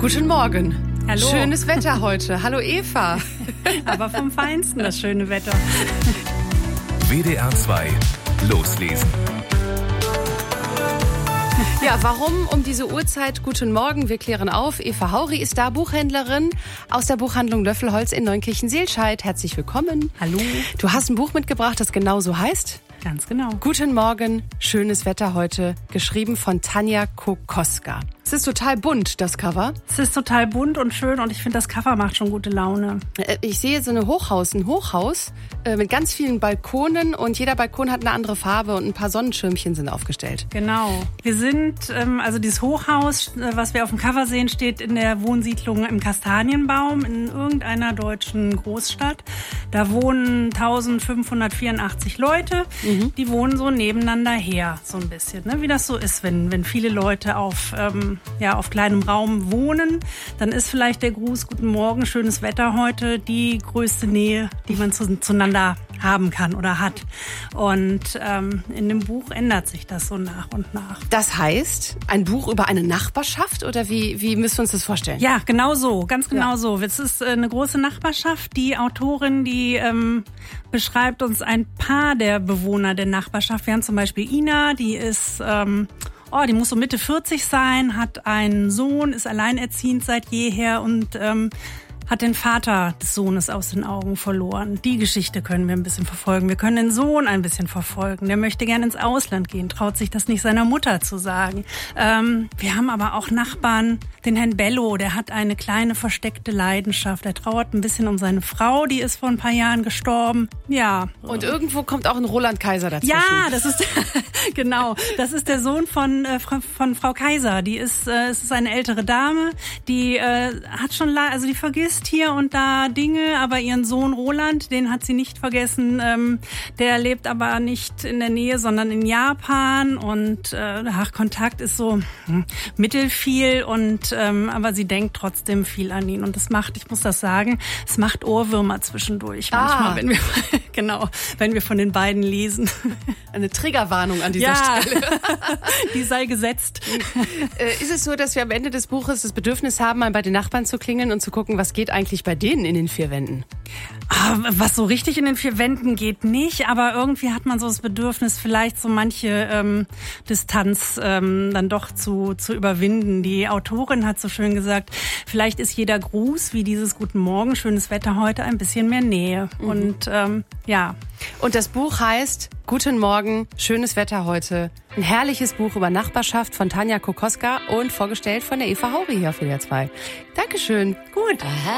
Guten Morgen. Hallo. Schönes Wetter heute. Hallo Eva. Aber vom Feinsten das schöne Wetter. WDR 2 loslesen. Ja, warum um diese Uhrzeit? Guten Morgen, wir klären auf. Eva Hauri ist da, Buchhändlerin aus der Buchhandlung Löffelholz in Neunkirchen-Seelscheid. Herzlich willkommen. Hallo. Du hast ein Buch mitgebracht, das genau so heißt. Ganz genau. Guten Morgen, schönes Wetter heute, geschrieben von Tanja Kokoska. Es ist total bunt, das Cover. Es ist total bunt und schön und ich finde, das Cover macht schon gute Laune. Ich sehe so ein Hochhaus mit ganz vielen Balkonen und jeder Balkon hat eine andere Farbe und ein paar Sonnenschirmchen sind aufgestellt. Genau. Wir sind, also dieses Hochhaus, was wir auf dem Cover sehen, steht in der Wohnsiedlung im Kastanienbaum in irgendeiner deutschen Großstadt. Da wohnen 1584 Leute. Die wohnen so nebeneinander her, so ein bisschen. Ne? Wie das so ist, wenn viele Leute auf kleinem Raum wohnen, dann ist vielleicht der Gruß, guten Morgen, schönes Wetter heute, die größte Nähe, die man zueinander haben kann oder hat. Und in dem Buch ändert sich das so nach und nach. Das heißt, ein Buch über eine Nachbarschaft oder wie müssen wir uns das vorstellen? Ja, genau so, ganz genau so. Es ist eine große Nachbarschaft. Die Autorin, die beschreibt uns ein paar der Bewohner der Nachbarschaft. Wir haben zum Beispiel Ina, die ist die muss so Mitte 40 sein, hat einen Sohn, ist alleinerziehend seit jeher und hat den Vater des Sohnes aus den Augen verloren. Die Geschichte können wir ein bisschen verfolgen. Wir können den Sohn ein bisschen verfolgen. Der möchte gerne ins Ausland gehen, traut sich das nicht seiner Mutter zu sagen. Wir haben aber auch Nachbarn, den Herrn Bello, der hat eine kleine versteckte Leidenschaft. Er trauert ein bisschen um seine Frau, die ist vor ein paar Jahren gestorben. Ja. Und irgendwo kommt auch ein Roland Kaiser dazwischen. Ja, das ist genau. Das ist der Sohn von Frau Kaiser. Es ist eine ältere Dame, die hat schon, die vergisst hier und da Dinge, aber ihren Sohn Roland, den hat sie nicht vergessen. Der lebt aber nicht in der Nähe, sondern in Japan und Kontakt ist so mittelfiel und aber sie denkt trotzdem viel an ihn und das macht, ich muss das sagen, es macht Ohrwürmer zwischendurch manchmal, wenn wir von den beiden lesen. Eine Triggerwarnung an dieser Stelle. Die sei gesetzt. Ist es so, dass wir am Ende des Buches das Bedürfnis haben, mal bei den Nachbarn zu klingeln und zu gucken, was geht eigentlich bei denen in den vier Wänden? Was so richtig in den vier Wänden geht nicht, aber irgendwie hat man so das Bedürfnis, vielleicht so manche Distanz dann doch zu überwinden. Die Autorin hat so schön gesagt, vielleicht ist jeder Gruß, wie dieses Guten Morgen, schönes Wetter heute, ein bisschen mehr Nähe. Und Und das Buch heißt Guten Morgen, schönes Wetter heute. Ein herrliches Buch über Nachbarschaft von Tanja Kokoska und vorgestellt von der Eva Hauri hier auf WDR 2. Dankeschön. Gut.